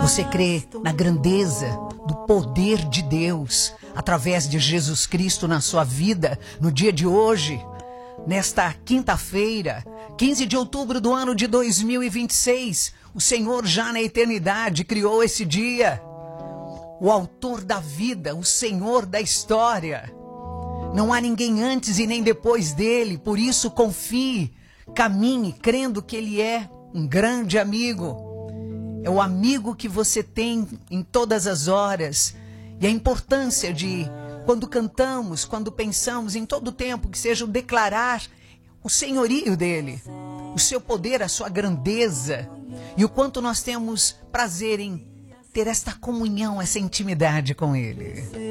Você crê na grandeza do poder de Deus através de Jesus Cristo na sua vida no dia de hoje? Nesta quinta-feira, 15 de outubro do ano de 2026, o Senhor já na eternidade criou esse dia. O autor da vida, o Senhor da história. Não há ninguém antes e nem depois dele, por isso confie, caminhe crendo que ele é um grande amigo. É o amigo que você tem em todas as horas. E a importância de, quando cantamos, quando pensamos em todo o tempo, que seja o declarar o senhorio dele, o seu poder, a sua grandeza, e o quanto nós temos prazer em ter esta comunhão, essa intimidade com ele.